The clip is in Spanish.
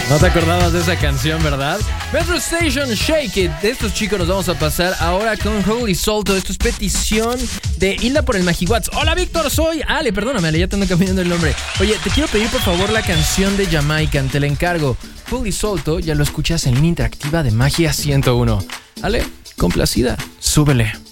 No te acordabas de esa canción, ¿verdad? Metro Station, Shake It. De estos chicos nos vamos a pasar ahora con Holy Solto. Esto es petición de Hilda por el Magiwats. Hola, Víctor, soy Ale. Perdóname, Ale, ya te ando cambiando el nombre. Oye, te quiero pedir por favor la canción de Jamaican. Te la encargo. Holy Solto, ya lo escuchas en línea interactiva de Magia 101. Ale, complacida, súbele.